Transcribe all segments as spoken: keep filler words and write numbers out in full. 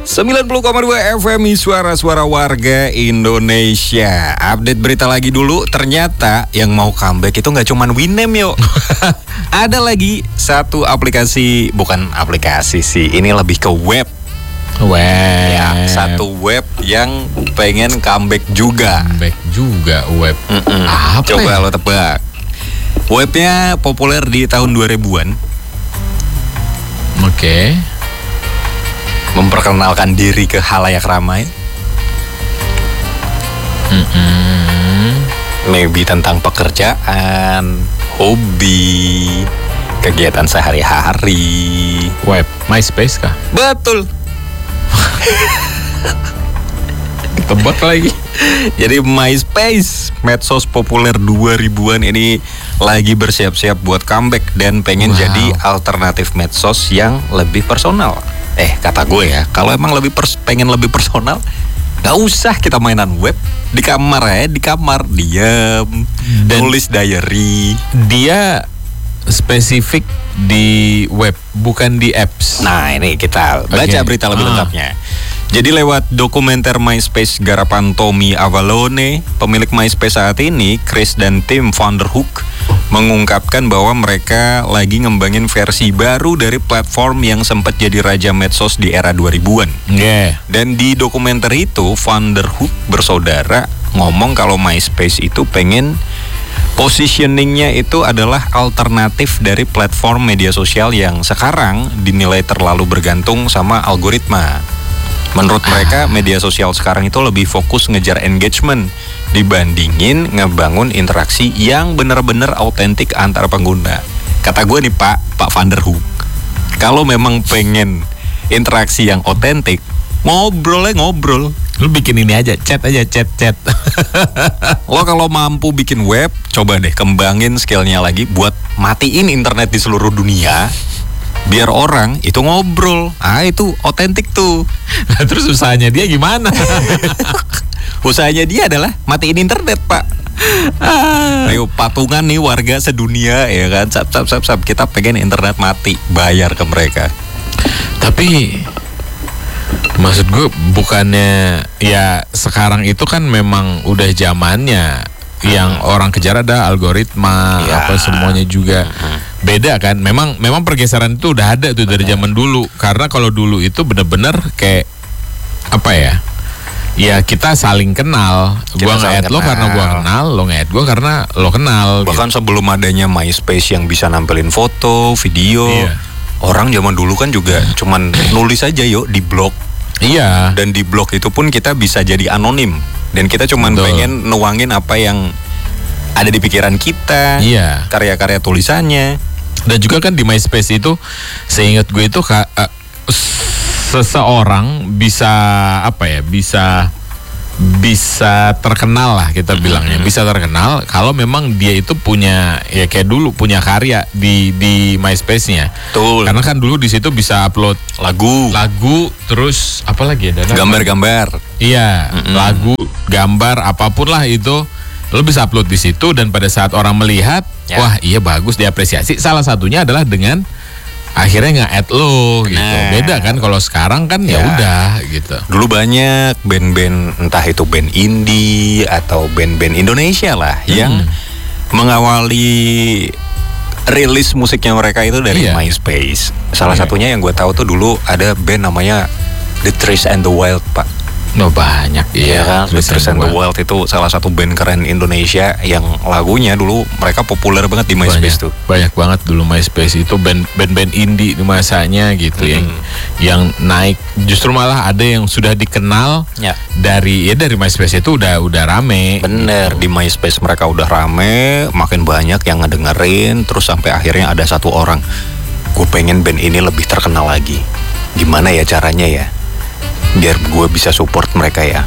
sembilan puluh koma dua F M I Suara-suara Warga Indonesia. Update berita lagi dulu. Ternyata yang mau comeback itu gak cuman Winem yo. Ada lagi satu aplikasi. Bukan aplikasi sih, ini lebih ke web. Web Ya, satu web yang pengen comeback juga. Comeback juga web. Mm-mm. Apa Coba ya? lo tebak. Webnya populer di tahun dua ribuan. Oke. Memperkenalkan diri ke halayak ramai. Mm-mm. Maybe tentang pekerjaan, hobi, kegiatan sehari-hari. Web MySpace kah? Betul. Tebak lagi. Jadi MySpace, medsos populer dua ribuan ini lagi bersiap-siap buat comeback dan pengen Wow. jadi alternatif medsos yang lebih personal. Eh, kata gue ya, kalau emang lebih pers- pengen lebih personal, gak usah kita mainan web. Di kamar ya, di kamar diam, Dan- nulis diary. Dia spesifik di web, bukan di apps. Nah, ini kita baca Oke. berita lebih Ah. lengkapnya. Jadi lewat dokumenter MySpace garapan Tommy Avalone, pemilik MySpace saat ini, Chris dan Tim van der Hoek, mengungkapkan bahwa mereka lagi ngembangin versi baru dari platform yang sempat jadi raja medsos di era dua ribuan. Yeah. Dan di dokumenter itu, Van der Hoek bersaudara ngomong kalau MySpace itu pengen positioningnya itu adalah alternatif dari platform media sosial yang sekarang dinilai terlalu bergantung sama algoritma. Menurut mereka, media sosial sekarang itu lebih fokus ngejar engagement dibandingin ngebangun interaksi yang benar-benar autentik antar pengguna. Kata gue nih Pak, Pak Van der Hoek, kalau memang pengen interaksi yang otentik, ngobrolnya ngobrol. Lu bikin ini aja, chat aja, chat chat. Lo kalau mampu bikin web, coba deh kembangin skillnya lagi buat matiin internet di seluruh dunia, biar orang itu ngobrol. Ah, itu otentik tuh. Nah, terus usahanya dia gimana? Usahanya dia adalah matiin internet, Pak. Ayo patungan nih warga sedunia ya kan, sap sap sap sap, kita pengen internet mati, bayar ke mereka. Tapi maksud gue bukannya ya sekarang itu kan memang udah zamannya yang orang kejar ada algoritma Ya. apa semuanya juga beda kan. Memang memang pergeseran itu udah ada tuh dari zaman dulu. Karena kalau dulu itu bener-bener kayak apa ya? Ya kita saling kenal. Kita Gua saling nge-add lo kenal. karena gua kenal, lo nge-add gua karena lo kenal. Bahkan sebelum adanya MySpace yang bisa nampilin foto, video, Iya. orang zaman dulu kan juga cuman nulis aja yuk di blog. Iya. Dan di blog itu pun kita bisa jadi anonim. Dan kita cuman Betul. pengen nuangin apa yang ada di pikiran kita, Iya. karya-karya tulisannya. Dan juga kan di MySpace itu seingat gue itu ka- eh, seseorang bisa apa ya, bisa bisa terkenal lah kita bilangnya, bisa terkenal kalau memang dia itu punya ya kayak dulu punya karya di di MySpace-nya. Betul. Karena kan dulu di situ bisa upload Lagu, lagu, terus apa lagi ya? Dana? gambar-gambar. Iya, lagu, gambar, apapun lah itu lo bisa upload di situ dan pada saat orang melihat, Ya. wah iya bagus, diapresiasi. Salah satunya adalah dengan akhirnya nge-add lo gitu. Nah. Beda kan kalau sekarang kan ya Ya. udah gitu. Dulu banyak band-band, entah itu band indie atau band-band Indonesia lah, yang mengawali rilis musiknya mereka itu dari Iya. MySpace. Salah Iya. satunya yang gue tahu tuh dulu ada band namanya The Trees and the Wild, Pak. Oh, banyak Iya kan, The Trees Trees and and the the Wild itu salah satu band keren Indonesia yang lagunya dulu mereka populer banget di MySpace banyak, tuh. banyak banget dulu MySpace itu band band-band indie di masanya gitu yang yang naik, justru malah ada yang sudah dikenal Ya. dari ya dari MySpace itu udah udah rame. Bener, di MySpace mereka udah rame, makin banyak yang ngedengerin, terus sampai akhirnya ada satu orang, gue pengen band ini lebih terkenal lagi. Gimana ya caranya ya? Biar gue bisa support mereka ya.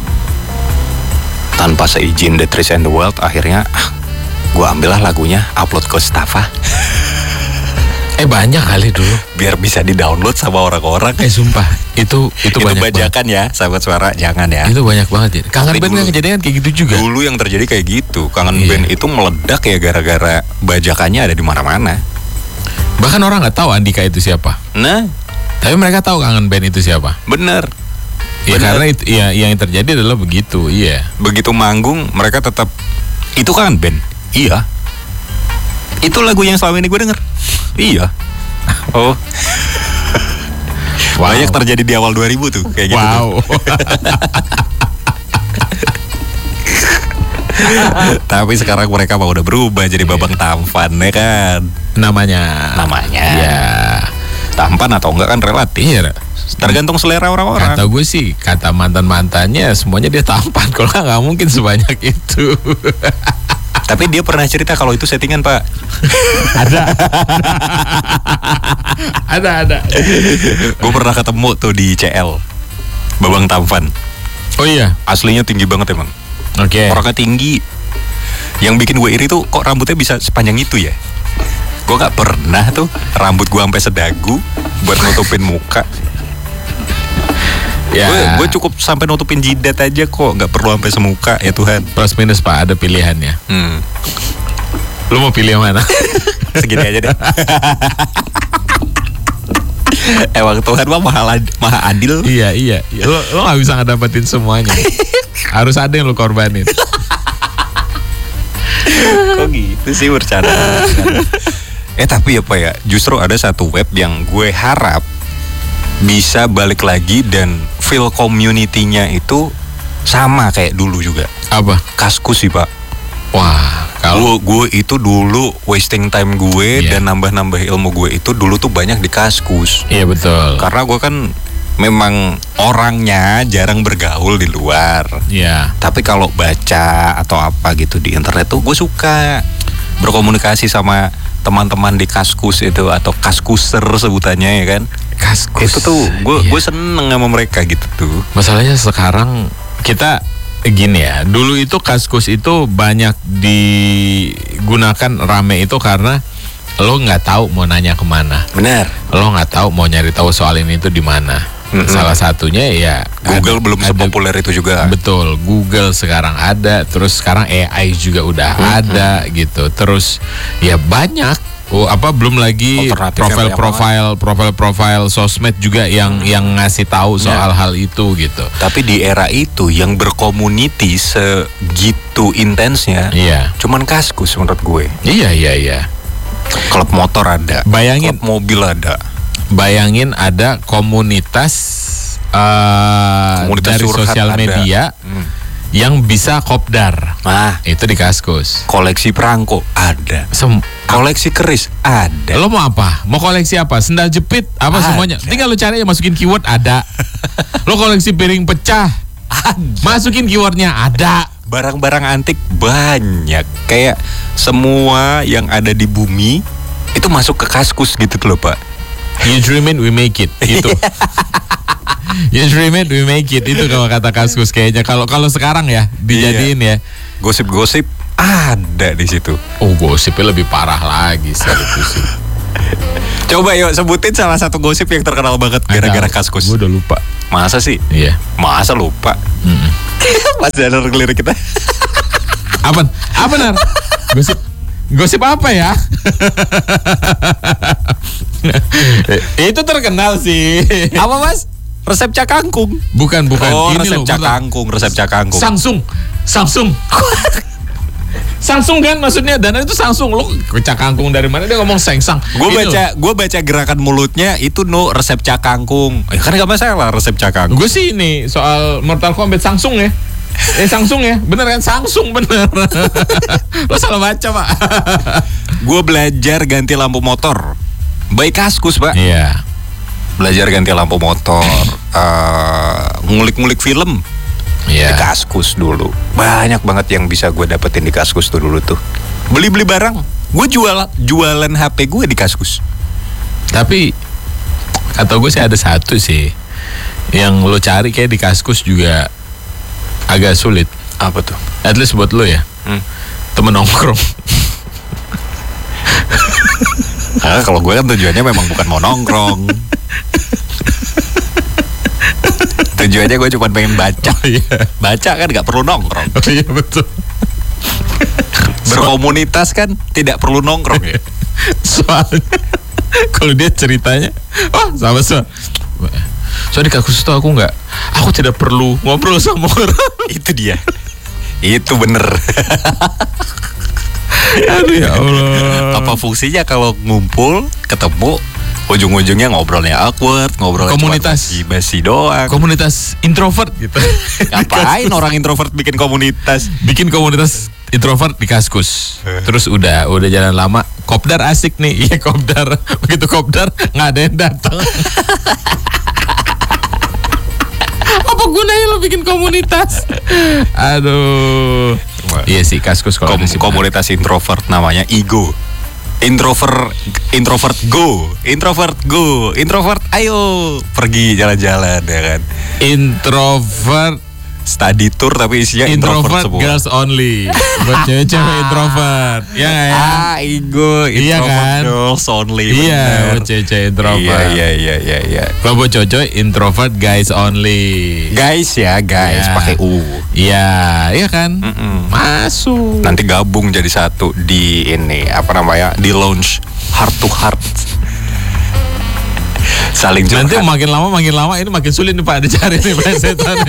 Tanpa seizin The Trees and the Wild, akhirnya ah, gue ambillah lagunya, upload ke Staffa. Eh banyak kali dulu. Biar bisa di-download sama orang-orang. Eh sumpah, itu itu, Itu banyak banget. bajakan ya, sahabat suara, jangan ya. Itu banyak banget ya. Kangen Tapi band dulu- kan kejadian kayak gitu juga. Dulu yang terjadi kayak gitu, kangen Iya. band itu meledak ya gara-gara bajakannya ada di mana-mana. Bahkan orang nggak tahu Andika itu siapa. Nah, Tapi mereka tahu Kangen Band itu siapa? Bener. Ya Bener. karena itu, ya, yang terjadi adalah begitu, iya. Begitu manggung mereka tetap itu Kangen Band. Iya. Itu lagu yang selama ini gue denger. Iya. Oh. Wow. Banyak terjadi di awal dua ribu tuh kayak gitu. Wow. Tapi sekarang mereka mau udah berubah jadi Babang Tampan ya kan. Namanya. Namanya. Ya. Tampan atau enggak kan relatif. Iya. Tergantung selera orang-orang. Kata gue sih, kata mantan-mantannya semuanya dia tampan. Kalau nggak nggak mungkin sebanyak itu. Tapi dia pernah cerita kalau itu settingan, Pak. Ada. ada ada. Gue pernah ketemu tuh di C L. Babang Tampan. Oh iya. Aslinya tinggi banget emang. Oke. Okay. Orangnya tinggi. Yang bikin gue iri tuh kok rambutnya bisa sepanjang itu ya. Gue gak pernah tuh rambut gue sampai sedagu buat nutupin muka. Ya. Gue gue cukup sampai nutupin jidat aja kok, nggak perlu sampai semuka ya Tuhan. Plus minus Pak, ada pilihannya. Hmm. Lu mau pilih yang mana? Segini aja deh. Emang Tuhan mah maha, maha adil. Iya iya. Lo lo nggak bisa ngedapetin semuanya. Harus ada yang lo korbanin. Kok gitu sih bercanda. Eh tapi apa ya, justru ada satu web yang gue harap bisa balik lagi dan feel community-nya itu sama kayak dulu juga. Apa? Kaskus sih Pak. Wah, kalau Gue gue itu dulu wasting time gue Iya. dan nambah-nambah ilmu gue itu dulu tuh banyak di Kaskus. iya betul. Karena gue kan memang orangnya jarang bergaul di luar. Iya. Tapi kalau baca atau apa gitu di internet tuh gue suka berkomunikasi sama teman-teman di Kaskus itu atau Kaskuser sebutannya ya kan. Kaskus. Itu tuh gue Iya. gue seneng sama mereka gitu tuh. Masalahnya sekarang kita gini ya. Dulu itu Kaskus itu banyak digunakan rame itu karena lo nggak tahu mau nanya kemana. Benar. Lo nggak tahu mau nyari tahu soal ini itu di mana. Mm-mm. Salah satunya ya Google ada- belum ada- sepopuler itu juga. Betul, Google sekarang ada, terus sekarang A I juga udah ada gitu. Terus ya banyak, oh apa belum lagi Alternatifnya profil banyak profil profil profil sosmed juga yang yang ngasih tahu soal hal itu gitu. Tapi di era itu yang berkomuniti segitu intensnya, Iya, cuman Kaskus menurut gue. iya iya iya. Klub motor ada, Bayangin, klub mobil ada. bayangin ada komunitas uh, Komunitas dari curhat sosial ada. media Hmm. yang bisa kopdar. Nah, Itu di Kaskus. koleksi perangko ada. Sem- Koleksi keris ada. Lo mau apa? Mau koleksi apa? Sendal jepit? Apa Ada. semuanya? Tinggal lo cari ya, masukin keyword ada. Lo koleksi piring pecah? Masukin keywordnya ada. Barang-barang antik banyak. Kayak semua yang ada di bumi itu masuk ke Kaskus gitu loh Pak. You dream it, we make it. Itu. You dream it, we make it. Itu kalau kata Kaskus kayaknya. Kalau kalau sekarang ya dijadiin ya. Gosip-gosip ada di situ. Oh, gosipnya lebih parah lagi sih itu sih. Coba yuk sebutin salah satu gosip yang terkenal banget gara-gara Kaskus. Gue udah lupa. Masa sih? Iya. Masa lupa? Mm-mm. Mas Danar ngelirik kita. Apa? Apa benar? Gosip Gosip apa ya? Itu terkenal sih. Apa Mas? Resep cakangkung. Bukan, bukan. Oh, Ini resep loh, bentar. cakangkung, resep cakangkung. Samsung. Samsung. Samsung kan maksudnya, Dana itu Samsung. Lo cakangkung dari mana? Dia ngomong sengsang. Gue Ini baca, gue baca gerakan mulutnya itu no resep cakangkung. Eh, kan gak masalah resep cakangkung. Gue sih ini soal Mortal Kombat Samsung ya. Eh Samsung ya, bener kan? Samsung bener. Lo salah baca Pak. Gue belajar ganti lampu motor. Baik Kaskus Pak. Iya. Belajar ganti lampu motor, eh, ngulik-ngulik film di Iya. Kaskus dulu. Banyak banget yang bisa gue dapetin di Kaskus tuh dulu tuh. Beli-beli barang, gue jual jualan H P gue di Kaskus. Tapi kata gue sih ada satu sih yang lo cari kayak di Kaskus juga agak sulit. Apa tuh? At least buat lo ya. Hmm. Temen nongkrong. Nah, kalau gue kan tujuannya memang bukan mau nongkrong. Tujuannya gue cuma pengen baca. Oh iya. Baca kan gak perlu nongkrong. Oh iya betul. Berkomunitas kan tidak perlu nongkrong ya. Soalnya Kalau dia ceritanya, wah sama sama. Soalnya di kasus itu aku nggak, aku tidak perlu ngobrol sama orang. Itu dia. Itu bener. Aduh ya Allah. Apa fungsinya kalau ngumpul, ketemu, ujung-ujungnya ngobrolnya awkward, ngobrolnya Komunitas. cuma basi doang. Komunitas introvert gitu. Ngapain orang introvert bikin komunitas? Bikin komunitas introvert di Kaskus. Terus udah udah jalan lama, kopdar asik nih. Iya kopdar. Begitu kopdar nggak ada yang datang. Apa gunanya lo bikin komunitas? Aduh. Iya sih Kaskus kalau Kom- ada sih benar. komunitas introvert namanya Ego. Introvert introvert go, introvert go, introvert ayo pergi jalan-jalan ya kan. Introvert Study tour tapi isinya introvert, introvert semua. girls only. Buat cewek-cewek introvert. Ya nggak ya? Ah, ego, Iya introvert kan? girls only. Iya, bener. buat cewek-cewek introvert. Iya, iya, iya, iya, iya. Kalau buat cowok introvert guys only. Guys ya, guys Iya. pakai U. Iya, iya kan? Mm-mm. Masuk. Nanti gabung jadi satu di ini apa namanya? Di launch heart to heart. Saling curhat. Nanti makin lama makin lama ini makin sulit nih Pak dicari nih Pak setan.